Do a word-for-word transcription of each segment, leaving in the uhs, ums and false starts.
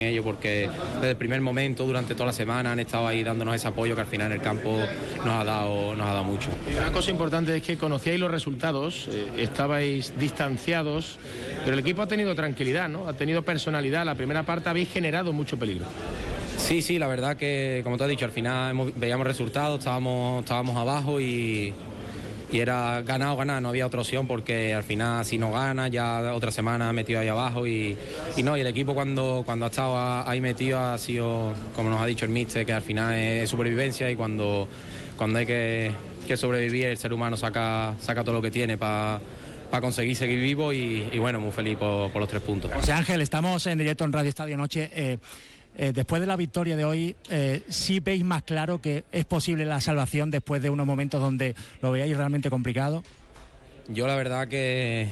ellos porque desde el primer momento, durante toda la semana, han estado ahí dándonos ese apoyo que al final en el campo nos ha dado, nos ha dado mucho. Una cosa importante es que conocíais los resultados, eh, estabais distanciados, pero el equipo ha tenido tranquilidad, ¿no? Ha tenido personalidad. La primera parte habéis generado mucho peligro. Sí, sí, la verdad que, como te has dicho, al final hemos, veíamos resultados, estábamos, estábamos abajo y... y era ganado, ganar, no había otra opción porque al final si no gana ya otra semana metido ahí abajo y, y no, y el equipo cuando, cuando ha estado ahí metido ha sido, como nos ha dicho el míster, que al final es supervivencia y cuando, cuando hay que, que sobrevivir el ser humano saca, saca todo lo que tiene para para conseguir seguir vivo y, y bueno, muy feliz por, por los tres puntos. José Ángel, estamos en directo en Radio Estadio Noche. Eh, Eh, después de la victoria de hoy, eh, ¿sí veis más claro que es posible la salvación después de unos momentos donde lo veáis realmente complicado? Yo la verdad que,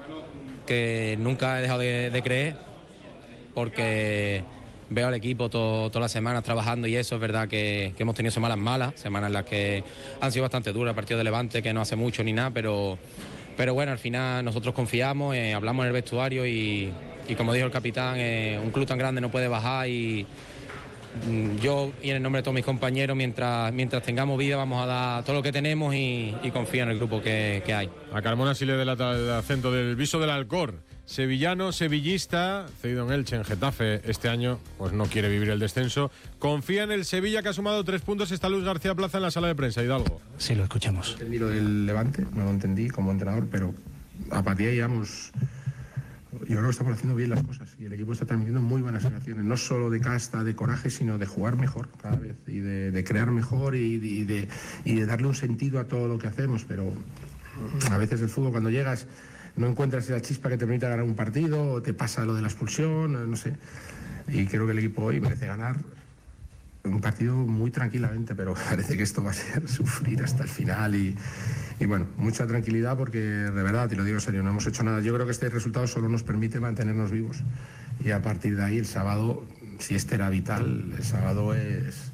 que nunca he dejado de, de creer, porque veo al equipo todo, todas las semanas trabajando y eso es verdad que, que hemos tenido semanas malas, semanas en las que han sido bastante duras, el partido de Levante que no hace mucho ni nada, pero, pero bueno, al final nosotros confiamos, eh, hablamos en el vestuario y... Y como dijo el capitán, eh, un club tan grande no puede bajar y mm, yo y en el nombre de todos mis compañeros, mientras, mientras tengamos vida vamos a dar todo lo que tenemos y, y confío en el grupo que, que hay. A Carmona sí le delata el acento del Viso del Alcor. Sevillano, sevillista, cedido en Elche, en Getafe este año, pues no quiere vivir el descenso. Confía en el Sevilla que ha sumado tres puntos. Está Luis García Plaza en la sala de prensa, Hidalgo. Sí, lo escuchamos. Entendí lo del Levante, no lo entendí como entrenador, pero a partir de ahí vamos... Yo creo que estamos haciendo bien las cosas y el equipo está transmitiendo muy buenas sensaciones, no solo de casta, de coraje, sino de jugar mejor cada vez y de, de crear mejor y de, y, de, y de darle un sentido a todo lo que hacemos, pero a veces el fútbol cuando llegas no encuentras esa chispa que te permite ganar un partido o te pasa lo de la expulsión, no sé, y creo que el equipo hoy merece ganar un partido muy tranquilamente, pero parece que esto va a ser sufrir hasta el final y, y bueno, mucha tranquilidad porque de verdad, te lo digo en serio, no hemos hecho nada. Yo creo que este resultado solo nos permite mantenernos vivos y a partir de ahí el sábado, si este era vital, el sábado es,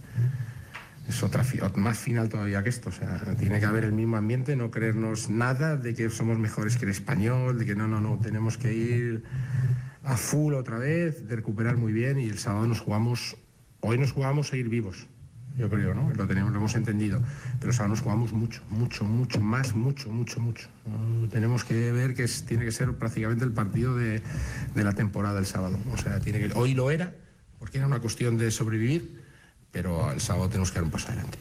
es otra más final todavía que esto, o sea, tiene que haber el mismo ambiente, no creernos nada de que somos mejores que el Español, de que no, no, no, tenemos que ir a full otra vez, de recuperar muy bien y el sábado nos jugamos. Hoy nos jugamos a ir vivos, yo creo, ¿no? Lo tenemos, lo hemos entendido. Pero ahora nos jugamos mucho, mucho, mucho, más, mucho, mucho, mucho. Uh, tenemos que ver que es, tiene que ser prácticamente el partido de, de la temporada el sábado. O sea, tiene que, hoy lo era, porque era una cuestión de sobrevivir, pero el sábado tenemos que dar un paso adelante.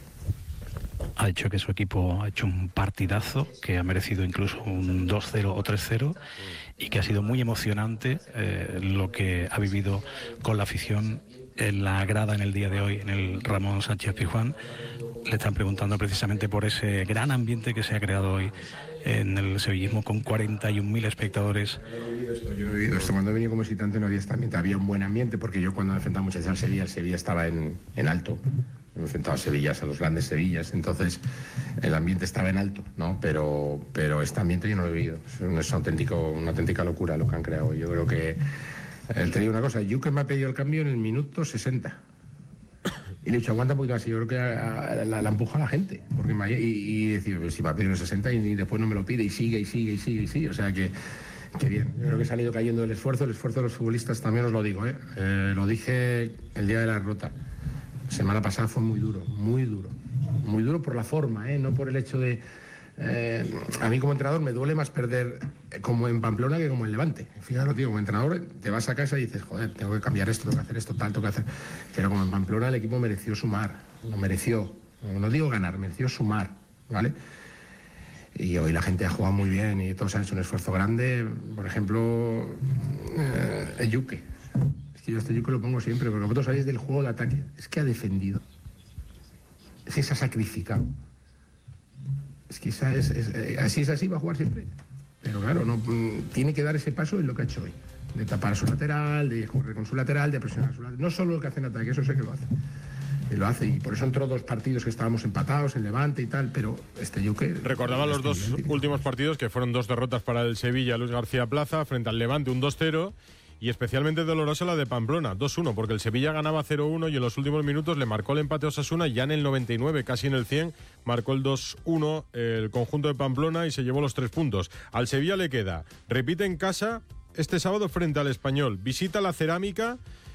Ha dicho que su equipo ha hecho un partidazo, que ha merecido incluso un dos cero o tres cero y que ha sido muy emocionante eh, lo que ha vivido con la afición en la grada en el día de hoy, en el Ramón Sánchez Pizjuán. Le están preguntando precisamente por ese gran ambiente que se ha creado hoy en el sevillismo con cuarenta y un mil espectadores. Yo no he vivido esto. Cuando he venido como visitante no había este ambiente, había un buen ambiente porque yo cuando enfrentaba muchas veces al Sevilla, el Sevilla estaba en, en alto. He enfrentado a Sevillas, a los grandes Sevillas, entonces el ambiente estaba en alto, ¿no? Pero, pero este ambiente yo no lo he vivido. Es, es auténtico, una auténtica locura lo que han creado. Yo creo que, eh, te digo una cosa, Yuke me ha pedido el cambio en el minuto sesenta. Y le he dicho, aguanta un poquito más. Y yo creo que a, a, la, la empuja a la gente. Porque me, y, y decir, pues, si me ha pedido el sesenta y, y después no me lo pide y sigue y sigue y sigue y sigue. O sea que, que bien. Yo creo que se ha ido cayendo el esfuerzo. El esfuerzo de los futbolistas también os lo digo, ¿eh? Eh, lo dije el día de la derrota. Semana pasada fue muy duro, muy duro. Muy duro por la forma, ¿eh? No por el hecho de... Eh, a mí como entrenador me duele más perder como en Pamplona que como en Levante. Fíjate, tío, como entrenador te vas a casa y dices, joder, tengo que cambiar esto, tengo que hacer esto, tal, tengo que hacer... Pero como en Pamplona el equipo mereció sumar, lo mereció. No digo ganar, mereció sumar, ¿vale? Y hoy la gente ha jugado muy bien y todos han hecho un esfuerzo grande. Por ejemplo, eh, el Yuke. Y yo este Yuke lo pongo siempre, porque vosotros sabéis del juego de ataque. Es que ha defendido. Es que se ha sacrificado. Es que esa es, es, es, así es así, va a jugar siempre. Pero claro, no, tiene que dar ese paso en lo que ha hecho hoy. De tapar a su lateral, de correr con su lateral, de presionar a su lateral. No solo lo que hace en ataque, eso sé que lo hace. Y lo hace, y por eso entró dos partidos que estábamos empatados, en Levante y tal, pero este Yuke... Recordaba los dos últimos partidos, que fueron dos derrotas para el Sevilla, Luis García Plaza, frente al Levante, un dos cero... Y especialmente dolorosa la de Pamplona, dos uno, porque el Sevilla ganaba cero uno y en los últimos minutos le marcó el empate a Osasuna, ya en el noventa y nueve, casi en el cien, marcó el dos uno el conjunto de Pamplona y se llevó los tres puntos. Al Sevilla le queda, repite en casa este sábado frente al Español, visita la Cerámica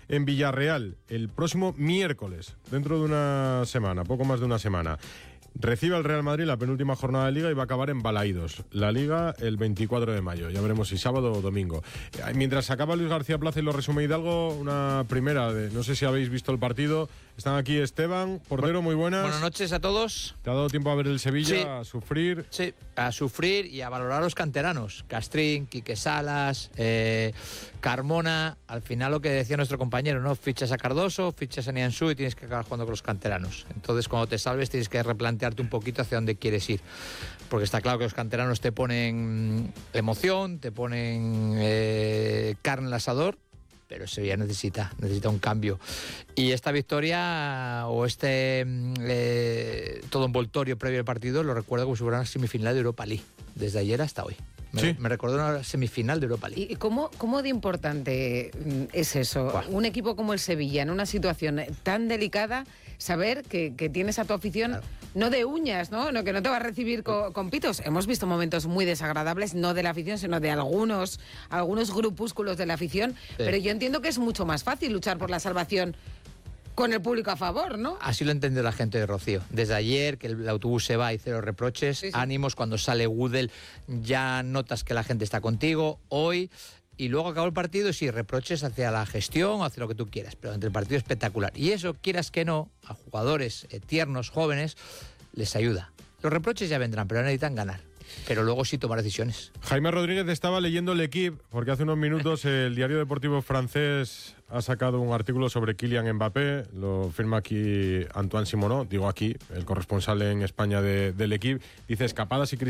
en Villarreal el próximo miércoles, dentro de una semana, poco más de una semana. Recibe al Real Madrid la penúltima jornada de Liga y va a acabar en Balaídos. La Liga el veinticuatro de mayo. Ya veremos si sábado o domingo. Mientras acaba Luis García Plaza y lo resume Hidalgo, una primera de... No sé si habéis visto el partido. Están aquí Esteban, portero, muy buenas. Buenas noches a todos. ¿Te ha dado tiempo a ver el Sevilla, sí. a sufrir? Sí, a sufrir y a valorar a los canteranos. Castrín, Quique Salas, eh, Carmona. Al final lo que decía nuestro compañero, ¿no? Fichas a Cardoso, fichas a Nianzú y tienes que acabar jugando con los canteranos. Entonces, cuando te salves, tienes que replantearte un poquito hacia dónde quieres ir. Porque está claro que los canteranos te ponen emoción, te ponen eh, carne al asador, pero Sevilla necesita, necesita un cambio. Y esta victoria o este eh, todo envoltorio previo al partido lo recuerdo como si fuera una semifinal de Europa League, desde ayer hasta hoy. Me, ¿Sí? me recordó una semifinal de Europa League. ¿Y cómo, cómo de importante es eso? Buah. Un equipo como el Sevilla, en una situación tan delicada, saber que, que tienes a tu afición, claro, no de uñas, ¿no? No, que no te va a recibir con, con pitos. Hemos visto momentos muy desagradables, no de la afición, sino de algunos, algunos grupúsculos de la afición, sí. Pero yo entiendo que es mucho más fácil luchar por la salvación con el público a favor, ¿no? Así lo entiende la gente de Rocío. Desde ayer, que el autobús se va y cero reproches, sí, sí. Ánimos, cuando sale Gudel ya notas que la gente está contigo. Hoy, y luego acabó el partido, y sí, reproches hacia la gestión, hacia lo que tú quieras, pero entre el partido espectacular. Y eso, quieras que no, a jugadores eh, tiernos, jóvenes, les ayuda. Los reproches ya vendrán, pero necesitan ganar. Pero luego sí tomar decisiones. Jaime Rodríguez estaba leyendo El Equipe, porque hace unos minutos el diario deportivo francés ha sacado un artículo sobre Kylian Mbappé, lo firma aquí Antoine Simonot, digo aquí, el corresponsal en España de, del Equipe, dice escapadas y crisis